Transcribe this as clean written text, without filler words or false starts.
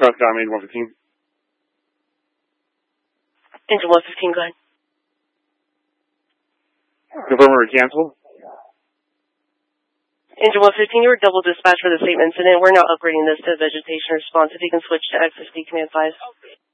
Dominator 115. Engine 115, go ahead. Confirm or cancel. Engine 115, you were double dispatched for the same incident. We're now upgrading this to vegetation response. If you can switch to XSD Command 5.